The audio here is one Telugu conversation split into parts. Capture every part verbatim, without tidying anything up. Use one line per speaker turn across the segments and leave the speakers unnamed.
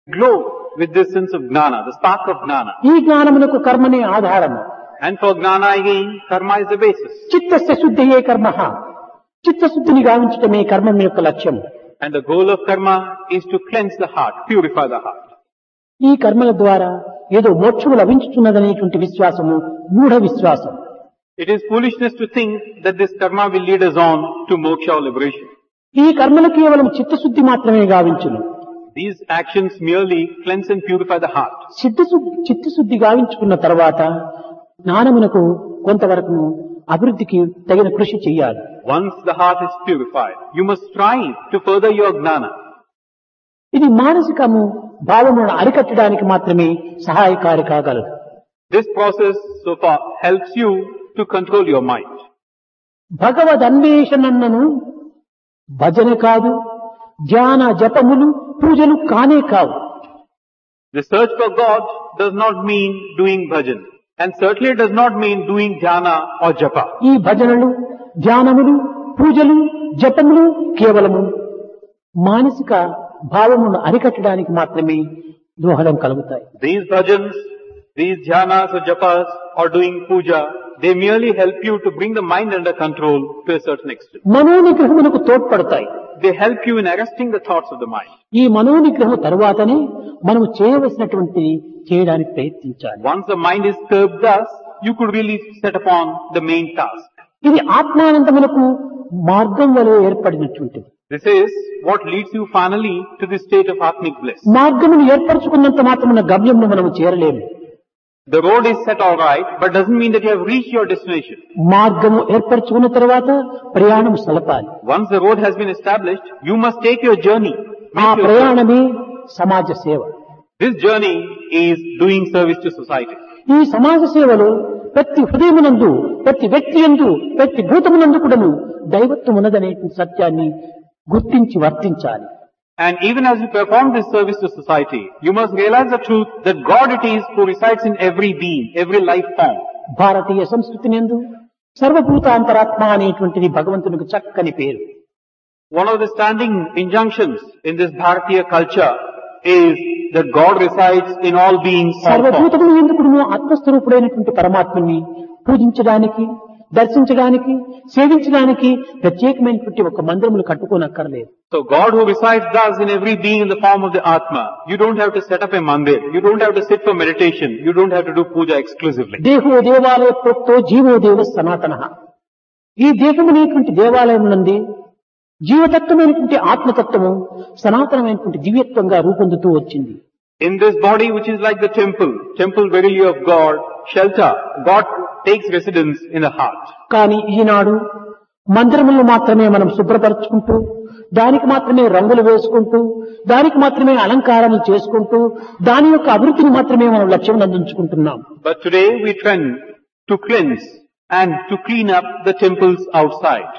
glow with this sense of gnana, the spark of gnana.
ఈ జ్ఞానమునకు కర్మనే ఆధారము.
And for gnana again, karma is the basis.
చిత్తస్య శుద్ధియే కర్మ. చిత్తశుద్ధిని గావించటమే కర్మం యొక్క లక్ష్యం.
And the goal of karma is to cleanse the heart, purify the heart.
ఈ కర్మల ద్వారా ఏదో మోక్షము లభించుతున్నదనేటువంటి విశ్వాసము మూఢ విశ్వాసం.
It is foolishness to think that this karma will lead us on to moksha or liberation.
ఈ కర్మలు కేవలం చిత్తశుద్ధి మాత్రమే గావించును.
These actions merely cleanse and purify the heart.
చిత్తశుద్ధి చిత్తశుద్ధి గావించుకున్న తర్వాత జ్ఞానమునకు కొంతవరకు అభివృద్ధికి తగిన కృషి చేయాలి.
Once the heart is purified, you must strive to further your gnana.
ఇది మానసికము భావములను అరికట్టడానికి మాత్రమే సహాయకారి కాగలదు.
This process so far helps you to control your mind.
భగవద్ అన్వేషణను భజన కాదు, ధ్యాన జపములు పూజలు కానే కావు.
The search for God does not mean doing bhajan, and certainly does not mean doing dhyana or japa.
ఈ భజనలు ధ్యానములు పూజలు జపములు కేవలము మానసిక భావమును అరికట్టడానికి మాత్రమే దోహదం కలుగుతాయి.
These bhajans, these dhyanas or japas or doing puja, they merely help you to bring the mind under control to a certain extent.
మనోనిగ్రహమునకు తోడ్పడతాయి.
They help you in arresting the thoughts of the mind.
ఈ మనోనిగ్రహం తరువాతనే మనము చేయవలసినటువంటి చేయడానికి ప్రయత్నించాలి.
Once the mind is curbed thus, you could really set upon the main task.
ఇది ఆత్మానందమునకు మార్గం వలె ఏర్పడినటువంటిది.
This is what leads you finally to the state of Atmic bliss.
మార్గమును ఏర్పరచుకున్నంత మాత్రమున గమ్యమును మనము చేరలేము.
The road is set all right, but doesn't mean that you have reached your destination.
మార్గము ఏర్పరచుకున్న తర్వాత ప్రయాణం సలపాలి.
Once the road has been established, you must take your journey.
ఆ
Make your
ప్రయాణమే సమాజ సేవ.
This journey is doing service to society.
ఈ సమాజ సేవలో ప్రతి హృదయమునందు ప్రతి వ్యక్తి యందు ప్రతి భూతమునందు కూడాను దైవత్వం ఉన్నదనే సత్యాన్ని గుర్తించి వర్తించాలి.
And even as you perform this service to society, you must realize the truth that God it is who resides in every being, every life form.
భారతీయ సంస్కృతి నందు సర్వభూతాంతరాత్మ అనేటువంటిది భగవంతునికి చక్కని పేరు.
One of the standing injunctions in this Bharatiya culture is that God resides in all beings. all forms.
సర్వభూతములు ఎందుకును ఆత్మస్వరూపుడైనటువంటి పరమాత్మని పూజించడానికి దర్శించడానికి సేవించడానికి ప్రత్యేకమైనటువంటి ఒక మందిరములు కట్టుకోనక్కర్లేదు.
So God who resides thus in every being in the form of the Atma, you don't have to set up a mandir, you don't have to sit for meditation, you don't have to do puja exclusively.
దేహో దేవాలయ ప్రోక్తో జీవో దేవ సనాతనః. ఈ దేహమునేటువంటి దేవాలయం నుండి జీవతత్వమైనటువంటి ఆత్మతత్వము సనాతనమైనటువంటి దివ్యత్వంగా రూపొందుతూ వచ్చింది.
In this body which is like the temple, temple verily of God, shelter, God takes residence in the heart.
కానీ ఈనాడు మందిరములను మాత్రమే మనం శుభ్రపరచుకుంటూ దానికి మాత్రమే రంగులు వేసుకుంటూ దానికి మాత్రమే అలంకారాలు చేసుకుంటూ దాని యొక్క అభివృద్ధిని మాత్రమే మనం లక్ష్యం అందించుకుంటున్నాం.
But today we trend to cleanse and to clean up the temples outside.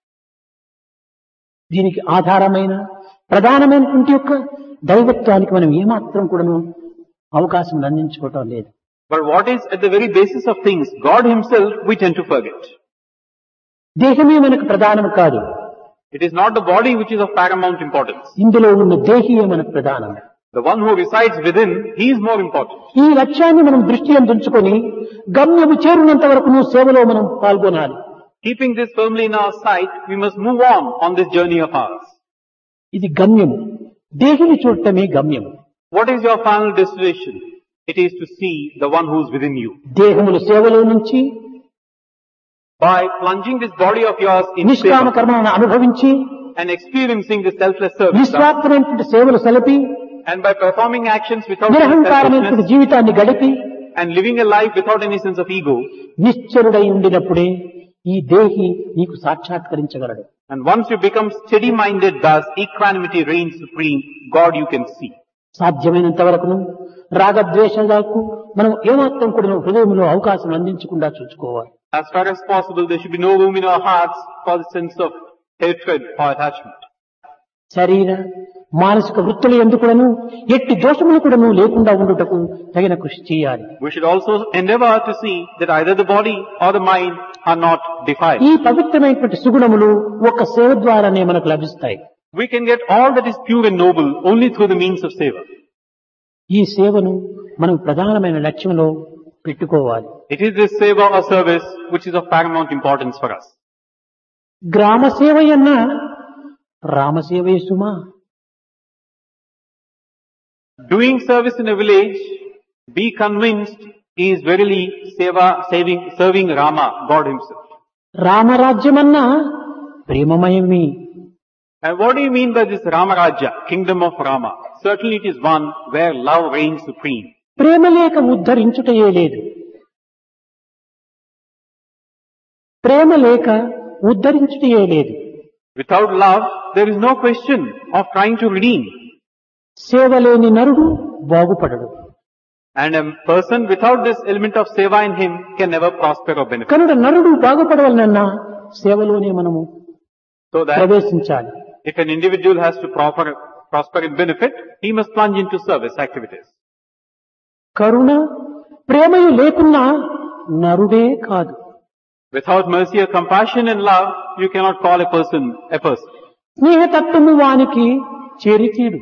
దీనికి ఆధారమైన ప్రధానమైనటువంటి యొక్క దైవత్వానికి మనం ఏమాత్రం కూడాను అవకాశం అందించుకోవటం లేదు.
But what is at the very basis of things, God himself, we tend to forget.
దేహమే మనకు ప్రధానం కాదు.
It is not the body which is of paramount importance.
ఇందులో ఉన్న దేహియే మనకు ప్రధానం.
The one who resides within, he is more important.
ఈ లక్ష్యాన్ని మనం దృష్టి అందించుకొని గమ్యము చేరునంత వరకు సేవలో మనం పాల్గొనాలి.
Keeping this firmly in our sight, we must move on on this journey of ours.
ఇది గమ్యము. దేహిని చూడటమే గమ్యము.
What is your final destination? It is to see the one who is within you.
దేహముల సేవలో నుంచి
By plunging this body of yours in
నిష్కామ
seva
కర్మలను అనుభవించి
and experiencing the selfless service,
నిస్వార్థమైనటువంటి సేవలు సలిపి
and by performing actions without any
నిరహంకారమైనటువంటి
selfishness
జీవితాన్ని గడిపి
and living a life without any sense of ego,
నిశ్చరుడై ఉండినప్పుడే ఈ దేహి నీకు సాక్షాత్కరించగలడు.
and once you become steady-minded, thus equanimity reigns supreme, God you can see.
సాధ్యమైనంత వరకును రాగద్వేషాలకు మనం ఏమాత్రం కూడా హృదయంలో అవకాశం అందించకుండా చూసుకోవాలి.
As far as possible, there should be no room in our hearts for the sense of hatred or attachment.
శరీర మానసిక వృత్తులు ఎందుకును ఎట్టి దోషములు కూడాను లేకుండా ఉండుటకు తగిన కృషి చేయాలి.
We should also endeavor to see that either the body or the mind are not defiled.
ఈ పవిత్రమైనటువంటి సుగుణములు ఒక సేవ ద్వారానే మనకు లభిస్తాయి.
We can get all that is pure and noble only through the means of seva.
ఈ సేవను మనం ప్రధానమైన లక్ష్యంలో పెట్టుకోవాలి.
It is this seva or service which is of paramount importance for us.
గ్రామ సేవయన్న రామసేవయ సుమా.
Doing service in a village, be convinced, is verily seva, saving, serving Rama, God himself.
రామరాజ్యమన్న ప్రేమమయమి.
And what do you mean by this Rama Rajya, kingdom of Rama? Certainly it is one where love reigns supreme.
ప్రేమ లేక ఉద్ధరించుటయే లేదు. ప్రేమ లేక ఉద్ధరించుటయే లేదు.
Without love, there is no question of trying to redeem.
సేవ లేని నరుడు బాగుపడడు.
And a person without this element of seva in him can never prosper or benefit.
కనుక నరుడు బాగుపడవలనన్నా సేవలోనే మనము
So that
ప్రవేశించాలి.
if an individual has to proper, prosper and benefit, he must plunge into service activities.
కరుణ ప్రేమయు లేకున్నా నరుడే కాదు.
Without mercy or compassion and love, you cannot call a person a person.
స్నేహతత్వము వానికి చేరితీడు.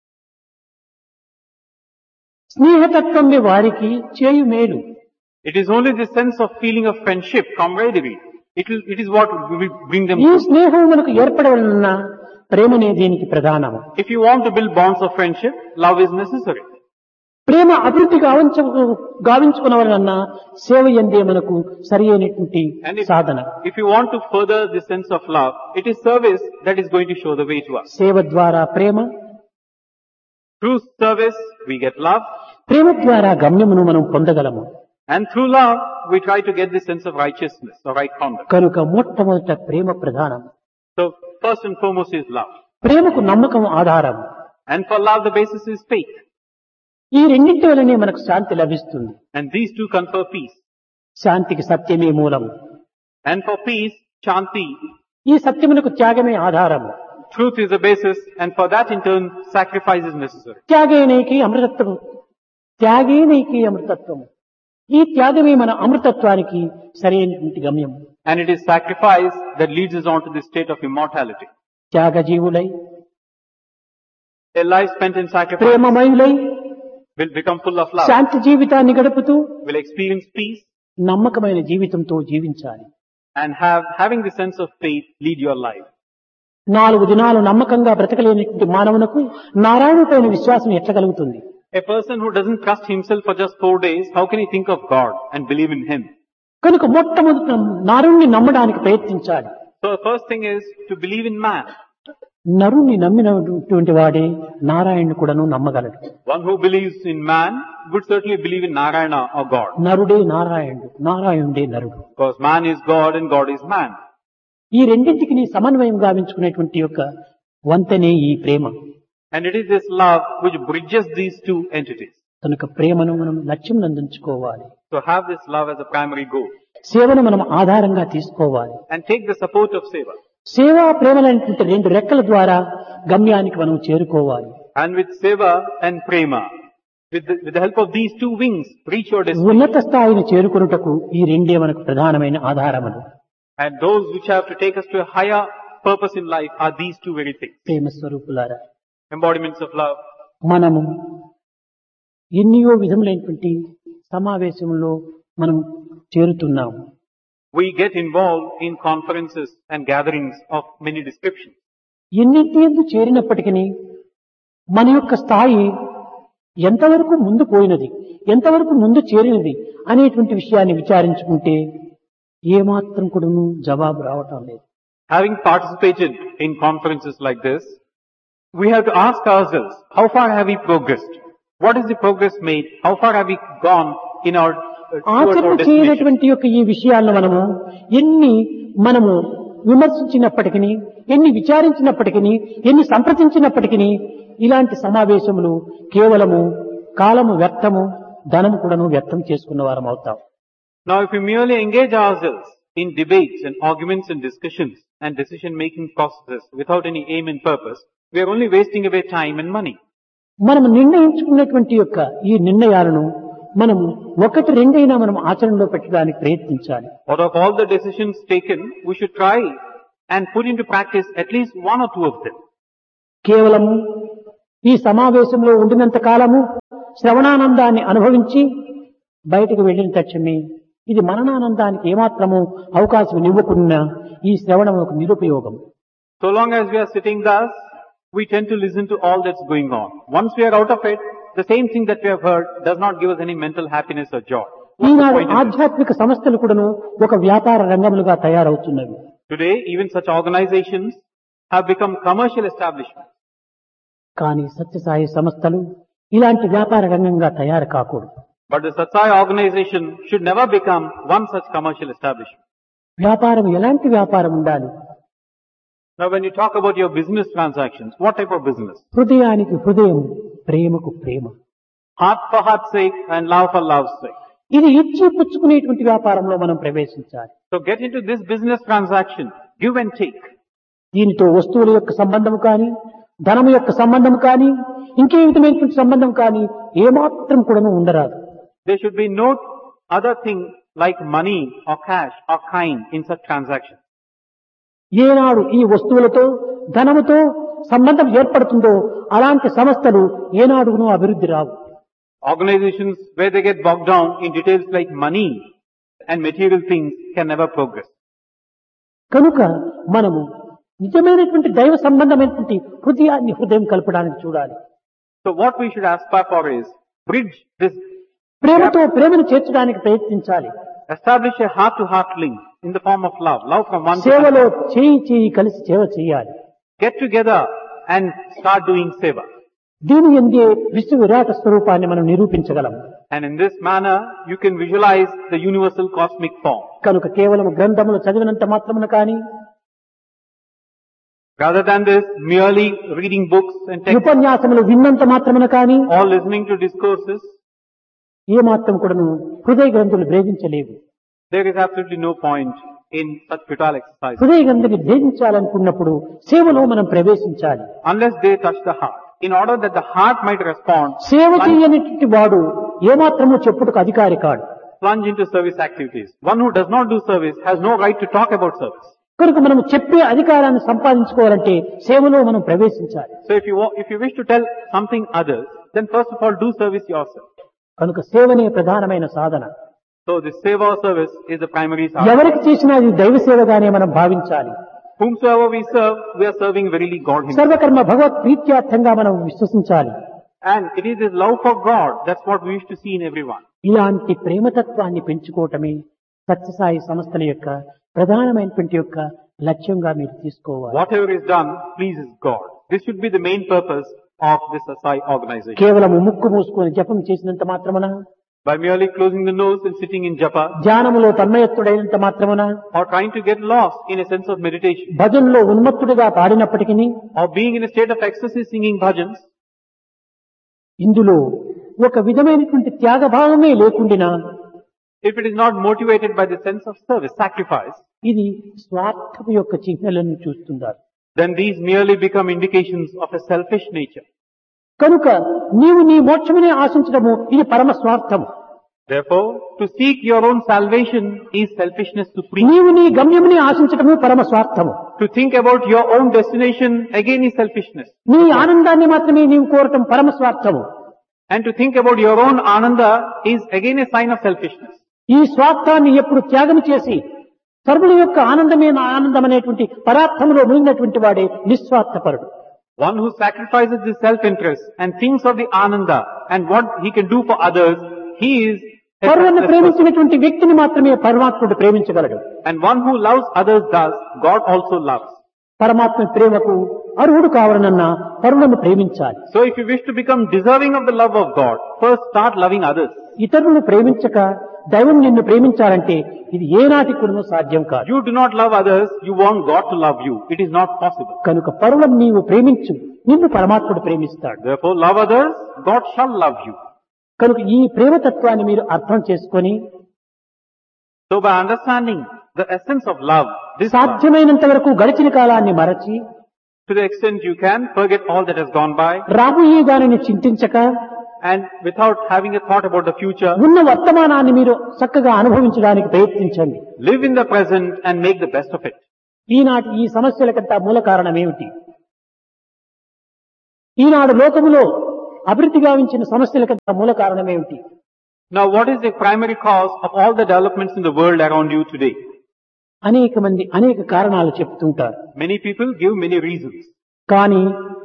స్నేహతత్వమే వారికి చేయు మేలు.
It is only the sense of feeling of friendship, camaraderie. It, will, it is what will bring them
ఈ
to.
స్నేహం మనకు ఏర్పడవలన ప్రేమనే దీనికి ప్రధానము.
If you want to build bonds of friendship, love is necessary.
ప్రేమ అభివృద్ధి గావించ గావించుకునవలన సేవ ఎందే మనకు సరి అయినటువంటి
And if,
Sadhana.
if you want to further the sense of love, it is service that is going to show the way to us.
సేవ ద్వారా ప్రేమ,
Through service, we get love.
ప్రేమ ద్వారా గమ్యమును మనం పొందగలము.
And through love, we try to get this sense of righteousness or right conduct.
కనుక మొట్టమొదట ప్రేమ ప్రధానం.
So, first and foremost is love.
ప్రేమకు నమ్మకం ఆధారం.
And for love, the basis is faith.
ఈ రెండింటి వలనే మనకు శాంతి లభిస్తుంది.
And these two confer peace.
శాంతికి సత్యమే మూలం.
And for peace, Shanti,
ఈ సత్యమునకు త్యాగమే ఆధారం.
truth is the basis, and for that in turn, sacrifice is necessary.
త్యాగేనైకి అమృతత్వము, త్యాగేనైకి అమృతత్వము. ఈ త్యాగమే మన అమృతత్వానికి సరైనటువంటి గమ్యం.
And it is sacrifice that leads us on to the state of immortality.
త్యాగజీవులై,
A life spent in sacrifice
ప్రేమమయులై,
will become full of love,
శాంతి జీవితాన్ని గడుపుతూ
will experience peace,
నమ్మకమైన జీవితంతో జీవించాలి.
and have, having the sense of faith, lead your life.
నాలుగు దినాలు నమ్మకంగా బ్రతకలేనటువంటి మానవునకు నారాయణుపైన విశ్వాసం ఎట్లా కలుగుతుంది?
A person who doesn't trust himself for just four days, how can he think of God and believe in Him?
కనుక మొట్టమొదట నారుణ్ణి నమ్మడానికి ప్రయత్నించాలి.
So the first thing is to believe in man.
నరుణ్ణి నమ్మినటువంటి వాడే నారాయణుని కూడాను నమ్మగలడు.
One who believes in man would certainly believe in Narayana or God.
నరుడే నారాయణుడు, నారాయణుడే నరుడు.
Because man is God and God is man.
ఈ రెండింటికి నీ సమన్వయం గావించుకునేటువంటి యొక్క వంతనే ఈ ప్రేమ.
And it is this love which bridges these two entities.
కనుక ప్రేమను మనం లక్ష్యం నందించుకోవాలి.
So have this love as a primary goal.
సేవను మనం ఆధారంగా తీసుకోవాలి.
And take the support of seva.
సేవా ప్రేమలైనటువంటి రెండు రెక్కల ద్వారా గమ్యానికి మనం చేరుకోవాలి.
And with seva and prema, with the, with the help of these two wings, reach your destiny.
ఉన్నత స్థాయిని చేరుకొనుటకు ఈ రెండే మనకు ప్రధానమైన ఆధారములు.
And those which have to take us to a higher purpose in life are these two very things.
ప్రేమ స్వరూపులారా,
Embodiments of love.
మనము ఎన్నో విధములైనటువంటి సమావేశంలో మనం చేరుతున్నాము.
We get involved in conferences and gatherings of many descriptions.
ఎన్నింటి యందు చేరినప్పటికీ మన యొక్క స్థాయి ఎంతవరకు ముందు పోయినది, ఎంతవరకు ముందు చేరినది అనేటువంటి విషయాన్ని విచారించుకుంటే ఏమాత్రం కూడాను జవాబు రావటం లేదు.
Having participated in conferences like this, we have to ask ourselves, how far have we progressed? What is the progress made? How far have we gone in our uh, towards
ఆచరణ
our destination?
చేయనటువంటి యొక్క ఈ విషయాలను మనము ఎన్ని మనము విమర్శించినప్పటికీ, ఎన్ని విచారించినప్పటికీ, ఎన్ని సంప్రదించినప్పటికీ ఇలాంటి సమావేశములు కేవలము కాలము వ్యర్థము, ధనము కూడాను వ్యర్థం చేసుకున్న వారం అవుతాం.
Now if we merely engage ourselves in debates and arguments and discussions and decision making processes without any aim and purpose, we are only wasting away time and money.
మనము నిర్ణయించుకున్నటువంటి యొక్క ఈ నిర్ణయాలను మనము ఒకటి రెండైనా మనం ఆచరణలో పెట్టడానికి ప్రయత్నించాలి.
Out of all the decisions taken, we should try and put into practice at least one or two of them.
కేవలము ఈ సమావేశంలో ఉండినంత కాలము శ్రవణానందాన్ని అనుభవించి బయటకు వెళ్ళిన తక్షణమే ఇది మననానందానికి ఏమాత్రము అవకాశం ఇవ్వకున్నా ఈ శ్రవణం ఒక నిరుపయోగం.
So long as we are sitting thus, we tend to listen to all that's going on. Once we are out of it, the same thing that we have heard does not give us any mental happiness or joy. What's the
Eenadu
point in this?
ఆధ్యాత్మిక సంస్థలు కూడాను ఒక వ్యాపార రంగములుగా తయారవుతున్నవి.
Today, even such organizations have become commercial establishments.
కానీ సత్యసాయి సంస్థలు ఇలాంటి వ్యాపార రంగంగా తయారు కాకూడదు.
But the Satsai organization should never become one such commercial establishment.
వ్యాపారం ఎలాంటి వ్యాపారం ఉండాలి?
Now when you talk about your business transactions, what type of business?
హృదయానికి హృదయం, ప్రేమకు ప్రేమ.
Heart for heart's sake and love for love's sake.
ఇది ఇచ్చి పుచ్చుకునేటువంటి వ్యాపారంలో మనం ప్రవేశించాలి.
So get into this business transaction, give and take.
దీనితో వస్తువుల యొక్క సంబంధం కానీ, ధనము యొక్క సంబంధం కానీ, ఇంకే విధమైనటువంటి సంబంధం కానీ ఏమాత్రం కూడాను ఉండరాదు.
There should be no other thing like money or cash or kind in such transactions.
ఏనాడు ఈ వస్తువులతో ధనముతో సంబంధం ఏర్పడుతుందో అలాంటి సంస్థలు ఏనాడును అభివృద్ధి రావు.
Organizations where they get bogged down in details like money and material things can never progress.
కనుక మనము నిజమైనటువంటి దైవ సంబంధమైనటువంటి హృదయాన్ని హృదయం కలపడానికి చూడాలి.
So what we should aspire for is bridge this,
ప్రేమతో ప్రేమను చేర్చడానికి ప్రయత్నించాలి.
establish a heart-to-heart link in the form of love, love from one to
సేవలో
another.
చేయి చేయి కలిసి సేవ చేయాలి.
Get together and start doing seva.
దీని ఎందే విశ్వ విరాట స్వరూపాన్ని మనం నిరూపించగలం.
And in this manner, you can visualize the universal cosmic form.
కనుక కేవలం గ్రంథములు చదివినంత మాత్రమున కానీ,
Rather than this, merely reading books and texts
ఉపన్యాసములు విన్నంత మాత్రమున కానీ
or listening to discourses,
ఏ మాత్రం కూడాను హృదయ గ్రంథులు భేదించలేవు.
there is absolutely no point in such futile exercises.
హృదయ గ్రంథిని భేదించాలనుకున్నప్పుడు సేవలో మనం ప్రవేశించాలి.
Unless they touch the heart. In order that the heart might respond,
సేవ చేయనటువంటి వాడు ఏమాత్రము చెప్పుటకు అధికారి కాడు.
plunge into service activities. One who does not do service has no right to talk about service.
కనుక మనం చెప్పే అధికారాన్ని సంపాదించుకోవాలంటే సేవలో మనం ప్రవేశించాలి.
So if you wa- if you wish to tell something others, then first of all do service yourself.
కనుక సేవనే ప్రధానమైన సాధన.
So this seva service is the primary sadhana.
ఎవరికి చేసినా ఇది దైవ సేవగానే మనం భావించాలి.
Whomsoever we serve, we are serving verily God Himself.
సర్వకర్మ భగవత్ ప్రీత్యార్థంగా మనం విశ్వసించాలి.
And it is this love for God, that's what we wish to see in everyone.
ఇలాంటి ప్రేమతత్వాన్ని పెంచుకోవటమే సత్యసాయి సంస్థల యొక్క ప్రధానమైనటువంటి యొక్క లక్ష్యంగా మీరు తీసుకోవాలి.
Whatever is done pleases God. This should be the main purpose of this Satsai organization.
కేవలం ముక్కు మూసుకొని జపం చేసినంత మాత్రమున,
By merely closing the nose and sitting in japa,
ధ్యానములో తన్మయత్తుడైనంత మాత్రమున,
or trying to get lost in a sense of meditation,
భజనలో ఉన్మత్తుడిగా పాడినప్పటికీ
or being in a state of ecstasy singing bhajans,
ఇందులో ఒక విధమైనటువంటి త్యాగభావమే లేకుండినా
if it is not motivated by the sense of service, sacrifice,
ఇది స్వార్థము యొక్క చిహ్నలను చూస్తున్నారు.
then these merely become indications of a selfish nature.
కనుక నీవు నీ మోక్షమునే ఆశించడము ఇది పరమ స్వార్థము.
Therefore, to seek your own salvation is selfishness supreme.
నీవు నీ గమ్యమునే ఆశించడము పరమ స్వార్థము.
To think about your own destination again is selfishness.
నీ ఆనందాన్ని మాత్రమే నీవు కోరటం పరమ స్వార్థము.
And to think about your own ananda is again a sign of selfishness.
ఈ స్వార్థాన్ని ఎప్పుడు త్యాగం చేసి సర్వుల యొక్క ఆనందమే నా ఆనందం అనేటువంటి పరార్థములో మునిగినటువంటి వాడే నిస్వార్థపరుడు.
One who sacrifices his self-interest and thinks of the ananda and what he can do for others, he is a
పరులను
selfless person.
ప్రేమించినటువంటి వ్యక్తిని మాత్రమే పరమాత్ముడు ప్రేమించగలడు.
And one who loves others does, God also loves.
పరమాత్మ ప్రేమకు అర్హుడు కావాలనన్నా పరులను ప్రేమించాలి.
So if you wish to become deserving of the love of God, first start loving others.
ఇతరులను ప్రేమించక దైవం నిన్ను ప్రేమించాలంటే ఇది ఏనాటి కూడా సాధ్యం కాదు.
You do not love others, you want God to love you. It is not possible.
కనుక పరులను నీవు ప్రేమించు, నిన్ను పరమాత్ముడు ప్రేమిస్తాడు.
Therefore, love others, God shall love you.
కనుక ఈ ప్రేమతత్వాన్ని మీరు అర్థం చేసుకొని
So by understanding the essence of love, this love,
సాధ్యమైనంత వరకు గడిచిన కాలాన్ని మరచి
to the extent you can, forget all that has gone by,
రాబోయే దానిని చింతించక
and without having a thought about the future,
ఉన్న వర్తమానాన్ని మీరు చక్కగా అనుభవించడానికి ప్రయత్నించండి.
live in the present and make the best of it.
ఈనాటి ఈ సమస్యలకంతా మూల కారణం ఏమిటి? ఈనాడు లోకములో అభివృద్ధి గావించిన సమస్యలకు మూల కారణం ఏమిటి?
Now what is the primary cause of all the developments in the world around you today?
అనేక మంది అనేక కారణాలు చెప్తుంటారు.
Many people give many reasons.
కానీ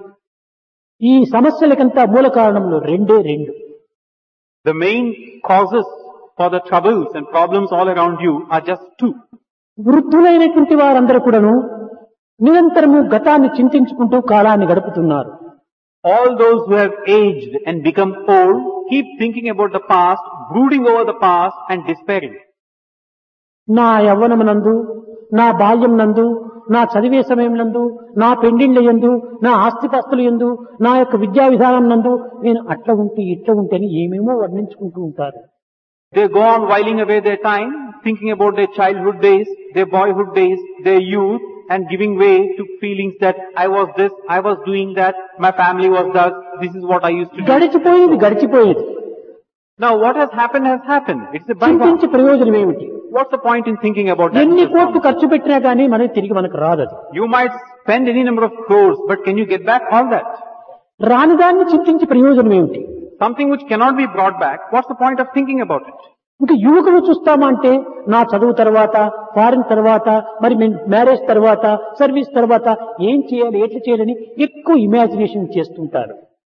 ఈ సమస్యలకంతా మూల కారణంలో రెండే రెండు.
The main causes for the troubles and problems all around you are just two.
వృద్ధులైనటువంటి వారందరూ కూడాను నిరంతరము గతాన్ని చింతించుకుంటూ కాలాన్ని గడుపుతున్నారు.
All those who have aged and become old keep thinking about the past, brooding over the past and despairing.
నా యవ్వనమునందు, నా బాల్యం నందు, నా చదివే సమయం నందు, నా పెండిళ్ల యందు, నా ఆస్తిపాస్తుల యందు, నా యొక్క విద్యా విధానం నందు నేను అట్లా ఉంటే ఇట్లా ఉంటేని ఏమేమో వర్ణించుకుంటూ ఉంటారు.
They go on whiling away their time, thinking about their childhood days, their boyhood days, their youth, and giving way to feelings that I was this, I was doing that, my family was that, this is what I used to do.
గడిచిపోయేది గడిచిపోయేది.
Now what has happened has happened. It's a bygone.
చింతించి ప్రయోజనం ఏమిటి?
What's the point in thinking about that?
ఎన్ని కోట్లు ఖర్చు పెట్టినా కానీ మనకి తిరిగి మనకు రాదు అది.
You might spend any number of crores, but can you get back all that?
రానిదాన్ని చింతించి ప్రయోజనం ఏమిటి?
Something which cannot be brought back, what's the point of thinking about it?
ఇంకా యువకులు చూస్తామా అంటే నా చదువు తర్వాత, ఫారిన్ తర్వాత, మరి మ్యారేజ్ తర్వాత, సర్వీస్ తర్వాత ఏం చేయాలి, ఎట్లా చేయాలని ఎక్కువ ఇమాజినేషన్ చేస్తుంటారు.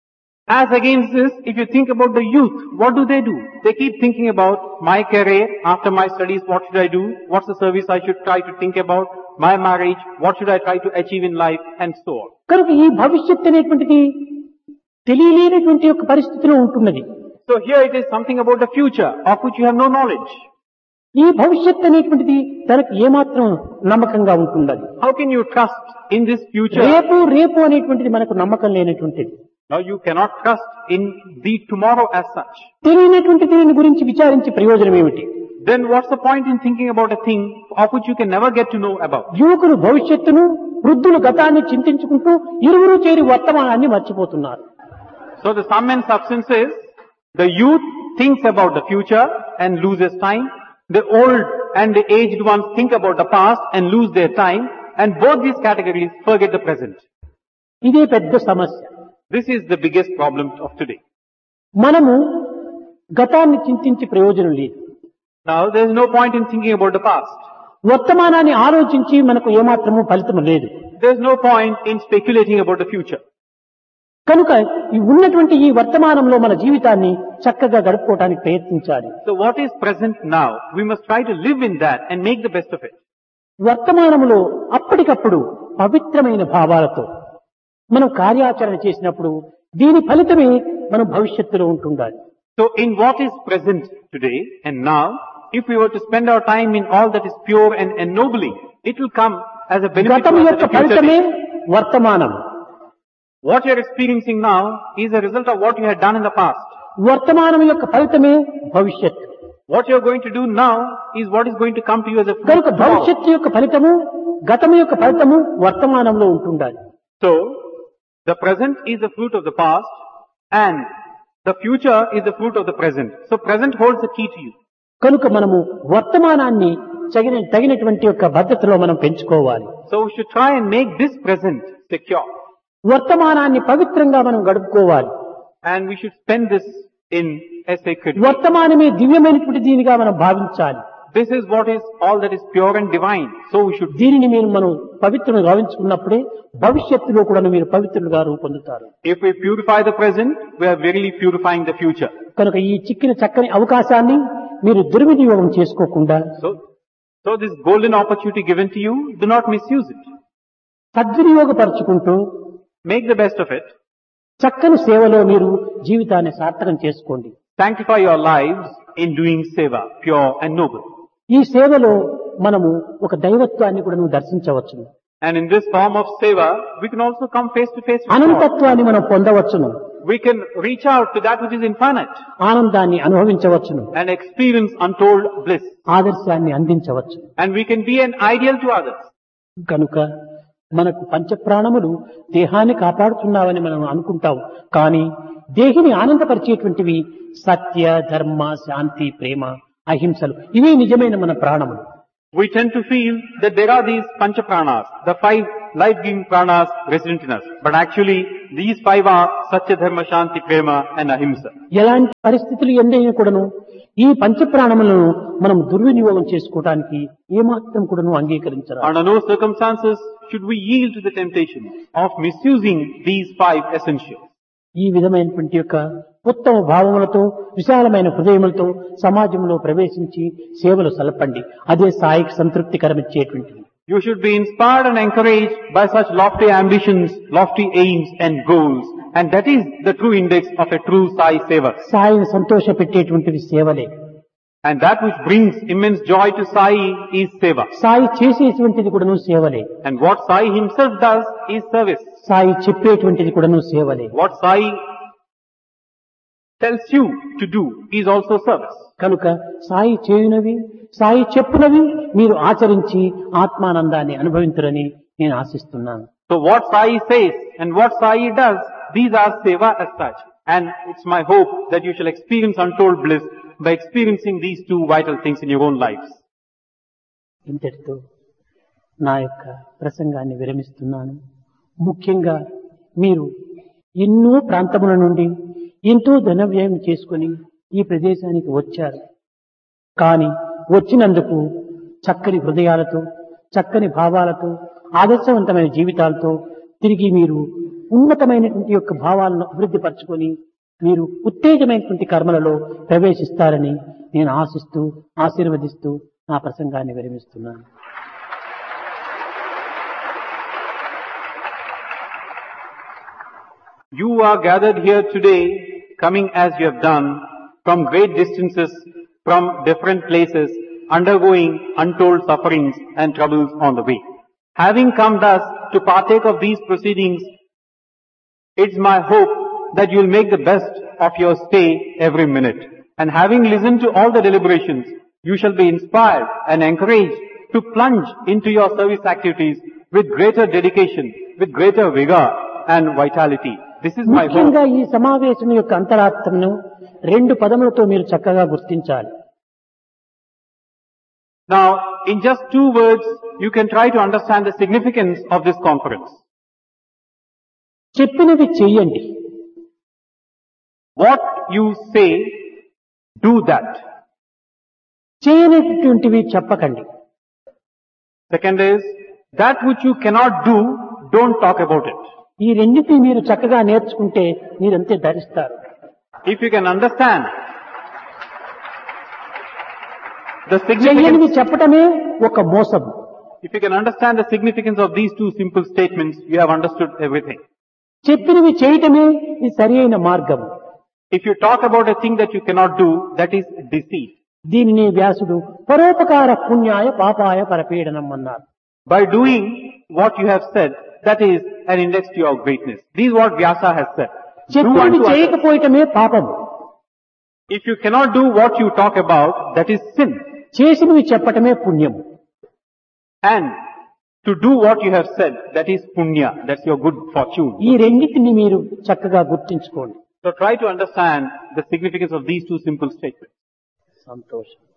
As against this, if you think about the youth, what do they do? They keep thinking about my career, after my studies, what should I do? What's the service I should try to think about? My marriage, what should I try to achieve in life? And so on.
కనుక ఈ భవిష్యత్తు అనేటువంటిది తెలియలేనటువంటి యొక్క పరిస్థితిలో ఉంటున్నది.
So here it is something about the future, of which you have no knowledge.
ఈ భవిష్యత్తు అనేటువంటిది తనకు ఏమాత్రం నమ్మకంగా ఉంటున్నది.
How can you trust in this future?
రేపు రేపు అనేటువంటిది మనకు నమ్మకం లేనటువంటిది.
Now you cannot trust in the tomorrow as such.
తెలియనటువంటి దీని గురించి విచారించి ప్రయోజనం ఏమిటి?
Then what's the point in thinking about a thing of which you can never get to know about?
యువకులు భవిష్యత్తును, వృద్ధులు గతాన్ని చింతించుకుంటూ ఇరువురు చేరి వర్తమానాన్ని మర్చిపోతున్నారు.
So the sum and substance is, the youth thinks about the future and loses time. The old and the aged ones think about the past and lose their time. And both these categories forget the present.
ఇదే పెద్ద సమస్య.
This is the biggest problem of today.
మనము గతాన్ని చింతించి ప్రయోజనం లేదు.
Now there is no point in thinking about the past.
వర్తమానాన్ని ఆలోచించి మనకు ఏమాత్రము ఫలితం లేదు.
There is no point in speculating about the future.
కనుక ఈ ఉన్నటువంటి ఈ వర్తమానంలో మన జీవితాన్ని చక్కగా గడుపుకోవడానికి ప్రయత్నించాలి.
So what is present now? We must try to live in that and make the best of it.
వర్తమానంలో అప్పటికప్పుడు పవిత్రమైన భావాలతో మనం కార్యాచరణ చేసినప్పుడు దీని ఫలితమే మనం భవిష్యత్తులో ఉంటుండాలి.
So in what is present today and now, if we were to spend our time in all that is pure and ennobling, it will come as a benefit to
గతం
us
యొక్క
in the future
ఫలితమే
days.
వర్తమానం.
What you are experiencing now is a result of what you had done in the past.
వర్తమానం యొక్క ఫలితమే భవిష్యత్తు.
What you are going to do now is what is going to come to you as a fruit
కనుక
tomorrow.
భవిష్యత్తు యొక్క ఫలితము, గతం యొక్క ఫలితము వర్తమానంలో ఉంటుండాలి.
So, the present is the fruit of the past and the future is the fruit of the present. So present holds the key to you.
కనుక మనము వర్తమానాన్ని తగిన తగినటువంటి యొక్క పద్ధతిలో మనం పెంచుకోవాలి.
So we should try and make this present secure.
వర్తమానాన్ని పవిత్రంగా మనం గడుపుకోవాలి.
And we should spend this in a sacred way.
వర్తమానమే దివ్యమైనటువంటి దీనిగా మనం భావించాలి.
This is what is all that is pure and divine. So we should.
దీనిని మీరు మనం పవిత్రంగా భావించుకున్నప్పుడే భవిష్యత్తులో కూడా మీరు పవిత్రులుగా రూపొందుతారు.
If we purify the present, we are really purifying the future.
కనుక ఈ చిక్కిన చక్కని అవకాశాన్ని మీరు దుర్వినియోగం చేసుకోకుండా
So, so this golden opportunity given to you, do not misuse it.
సద్వినియోగపరుచుకుంటూ
Make the best of it.
చక్కని సేవలో మీరు జీవితాన్ని సార్థకం చేసుకోండి.
Sanctify your lives in doing seva, pure and noble.
ఈ సేవలో మనము ఒక దైవత్వాన్ని కూడా నువ్వు దర్శించవచ్చును.
And in this form of seva, we can also come face to face with God.
అనంతత్వాన్ని మనం పొందవచ్చును.
We can reach out to that which is infinite
ఆనందాన్ని అనుభవించవచ్చును.
and experience untold bliss.
ఆదర్శాన్ని అందించవచ్చు.
And we can be an ideal to others.
కనుక మనకు పంచప్రాణములు దేహాన్ని కాపాడుతున్నావని మనం అనుకుంటాం. కానీ దేహిని ఆనందపరిచేటువంటివి సత్య, ధర్మ, శాంతి, ప్రేమ, అహింసలు. ఇవే నిజమైన మన ప్రాణములు.
We tend to feel that there are these pancha pranas, the five life-giving pranas resident in us. But actually, These five are Satya, Dharma, Shanti, Prema and Ahimsa.
ఎలాంటి పరిస్థితులు ఎందైనా కూడాను ఈ పంచప్రాణములను మనం దుర్వినియోగం చేసుకోవడానికి ఏమాత్రం కూడాను అంగీకరించరా.
Under no circumstances should we yield to the temptation of misusing these five essentials.
ఈ విధమైనటువంటి యొక్క ఉత్తమ భావములతో విశాలమైన హృదయములతో సమాజంలో ప్రవేశించి సేవలు సలపండి. అదే సాయికి సంతృప్తికరమిచ్చేటువంటిది.
You should be inspired and encouraged by such lofty ambitions, lofty aims and goals. And that is the true index of a true Sai Seva.
సాయిని సంతోష పెట్టేటువంటివి సేవలే.
And that which brings immense joy to Sai is Seva.
Sai చేసేటువంటిది కూడాను సేవలే.
And what Sai himself does is service.
Sai చెప్పేటువంటిది కూడాను సేవలే.
What Sai tells you to do is also service.
కనుక సాయి చేయునవి సాయి చెప్పునవి మీరు ఆచరించి ఆత్మానందాన్ని అనుభవించురని నేను ఆశిస్తున్నాను.
So what Sai says and what Sai does, these are Seva as such. And it's my hope that you shall experience untold bliss by experiencing these two vital things in your own lives.
ఇంతటితో నా యొక్క ప్రసంగాన్ని విరమిస్తున్నాను. ముఖ్యంగా మీరు ఎన్నో ప్రాంతముల నుండి ఎంతో ధన వ్యయం చేసుకుని ఈ ప్రదేశానికి వచ్చారు. కానీ వచ్చినందుకు చక్కని హృదయాలతో చక్కని భావాలతో ఆదర్శవంతమైన జీవితాలతో తిరిగి మీరు ఉన్నతమైనటువంటి యొక్క భావాలను అభివృద్ధి పరచుకొని మీరు ఉత్తేజమైనటువంటి కర్మలలో ప్రవేశిస్తారని నేను ఆశిస్తూ ఆశీర్వదిస్తూ నా ప్రసంగాన్ని విరమిస్తున్నాను.
You are gathered here today, coming as you have done, from great distances, from different places, undergoing untold sufferings and troubles on the way. Having come thus to partake of these proceedings, it's my hope that you will make the best of your stay every minute. And having listened to all the deliberations, you shall be inspired and encouraged to plunge into your service activities with greater dedication, with greater vigor and vitality. This is my hope.
ముఖ్యంగా ఈ సమావేశం యొక్క అంతరార్థమును రెండు పదములతో మీరు చక్కగా గుర్తించాలి.
Now, in just two words, you can try to understand the significance of this conference.
చెప్పినవి చెయ్యండి.
What you say, do that.
చేయనటువంటివి చెప్పకండి.
Second is, that which you cannot do, don't talk about it.
ఈ రెండింటిని మీరు చక్కగా నేర్చుకుంటే మీరంతే ధరిస్తారు.
If you can understand the
చెయ్యనివి
significance,
చెప్పటమే ఒక మోసం.
if you can understand the significance of these two simple statements, you have understood everything.
చెప్పినవి చేయటమే ఈ సరి అయిన మార్గం.
If you talk about a thing that you cannot do, that is deceit.
దీనిని వ్యాసుడు పరోపకార పుణ్యాయ పాపాయ పరపీడనం అన్నారు.
By doing what you have said, that is an index to your greatness. This is what Vyasa has said. Do
చెప్పినవి
unto others.
చేయకపోవటమే పాపం.
If you cannot do what you talk about, that is sin.
చేసినవి చెప్పటమే పుణ్యం.
And to do what you have said, that is punya. That's your good fortune.
ఈ రెండింటిని మీరు చక్కగా గుర్తించుకోండి.
So try to understand the significance of these two simple statements.
సంతోషం.